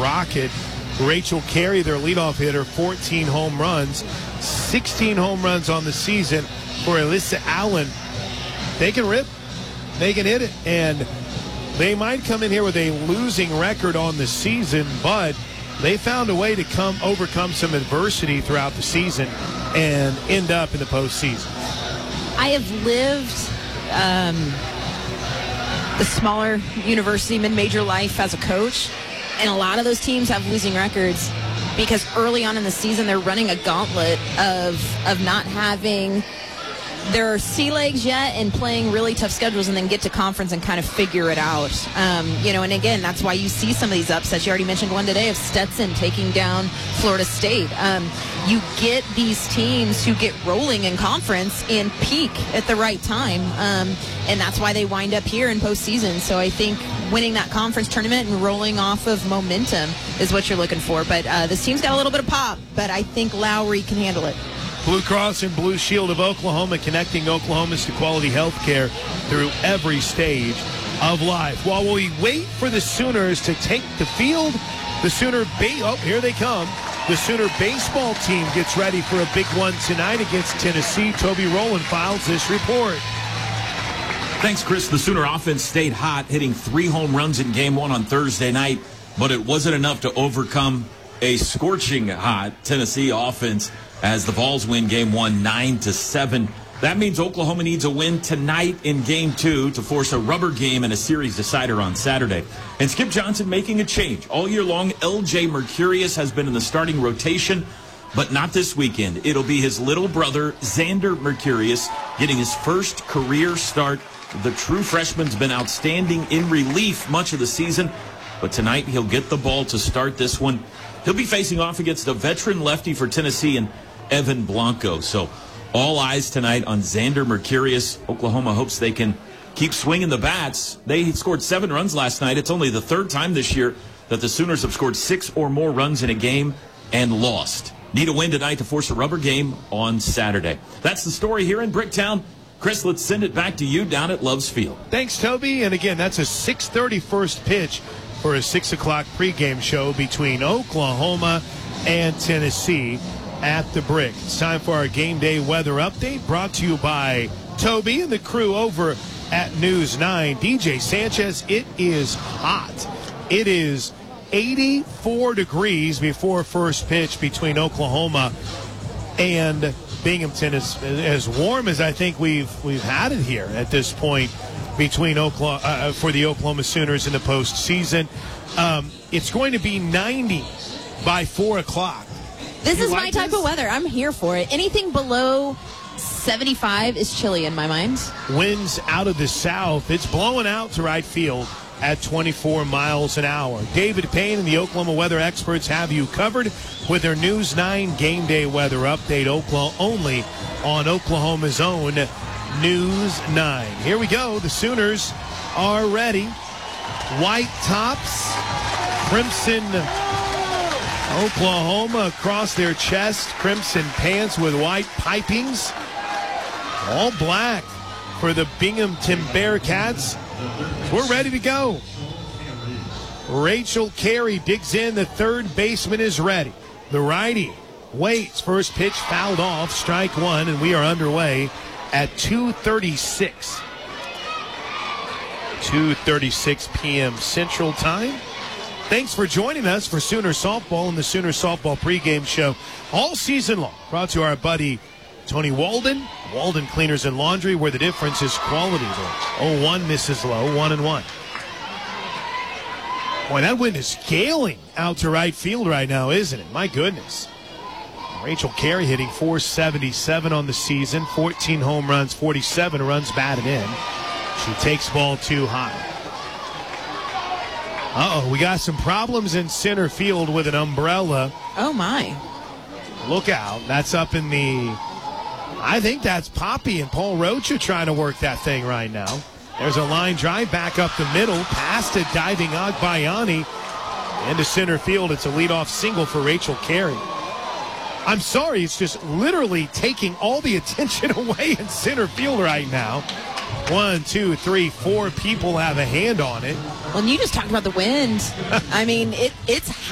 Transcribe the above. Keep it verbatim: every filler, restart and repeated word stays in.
rocket. Rachel Carey, their leadoff hitter, fourteen home runs, sixteen home runs on the season for Alyssa Allen. They can rip. They can hit it. And they might come in here with a losing record on the season, but they found a way to come overcome some adversity throughout the season and end up in the postseason. I have lived um, the smaller university mid-major life as a coach, and a lot of those teams have losing records because early on in the season they're running a gauntlet of of not having their sea legs yet and playing really tough schedules, and then get to conference and kind of figure it out. Um, you know, and again, that's why you see some of these upsets. You already mentioned one today of Stetson taking down Florida State. Um, you get these teams who get rolling in conference and peak at the right time, um, and that's why they wind up here in postseason. So I think winning that conference tournament and rolling off of momentum is what you're looking for. But uh, this team's got a little bit of pop, but I think Lowry can handle it. Blue Cross and Blue Shield of Oklahoma, connecting Oklahomans to quality health care through every stage of life. While we wait for the Sooners to take the field, the Sooner ba- oh, here they come. The Sooner baseball team gets ready for a big one tonight against Tennessee. Toby Rowland files this report. Thanks, Chris. The Sooner offense stayed hot, hitting three home runs in game one on Thursday night, but it wasn't enough to overcome a scorching hot Tennessee offense as the Vols win game one, nine to seven. That means Oklahoma needs a win tonight in game two to force a rubber game and a series decider on Saturday. And Skip Johnson making a change. All year long, L J Mercurius has been in the starting rotation, but not this weekend. It'll be his little brother, Xander Mercurius, getting his first career start. The true freshman's been outstanding in relief much of the season, but tonight he'll get the ball to start this one. He'll be facing off against a veteran lefty for Tennessee and Evan Blanco. So all eyes tonight on Xander Mercurius. Oklahoma hopes they can keep swinging the bats. They scored seven runs last night. It's only the third time this year that the Sooners have scored six or more runs in a game and lost. Need a win tonight to force a rubber game on Saturday. That's the story here in Bricktown. Chris, let's send it back to you down at Love's Field. Thanks, Toby. And again, that's a six thirty first pitch for a six o'clock pregame show between Oklahoma and Tennessee at the Brick. It's time for our game day weather update, brought to you by Toby and the crew over at News nine. D J Sanchez, it is hot. It is eighty-four degrees before first pitch between Oklahoma and Binghamton. Is as warm as I think we've we've had it here at this point between Oklahoma uh, for the Oklahoma Sooners in the postseason. Um, it's going to be ninety by four o'clock. This you is like my type this? of weather. I'm here for it. Anything below seventy-five is chilly in my mind. Winds out of the south. It's blowing out to right field at twenty-four miles an hour. David Payne and the Oklahoma weather experts have you covered with their News nine game day weather update. Oklahoma only on Oklahoma's own News nine. Here we go. The Sooners are ready. White tops, crimson Oklahoma across their chest, crimson pants with white pipings, all black for the Binghamton Bearcats. We're ready to go. Rachel Carey digs in. The third baseman is ready. The righty waits. First pitch fouled off. Strike one, and we are underway at two thirty-six. two thirty-six p.m. Central Time. Thanks for joining us for Sooner Softball and the Sooner Softball pregame show all season long. Brought to our buddy Tony Walden, Walden Cleaners and Laundry, where the difference is quality. oh one misses low, one and one. Boy, that wind is scaling out to right field right now, isn't it? My goodness. Rachel Carey hitting four seventy-seven on the season, fourteen home runs, forty-seven runs batted in. She takes ball too high. Uh-oh, we got some problems in center field with an umbrella. Oh, my. Look out. That's up in the... I think that's Poppy and Paul Rocha trying to work that thing right now. There's a line drive back up the middle, past a diving Agbayani. Into center field, it's a leadoff single for Rachel Carey. I'm sorry, it's just literally taking all the attention away in center field right now. One, two, three, four people have a hand on it. Well, and you just talked about the wind. I mean, it it's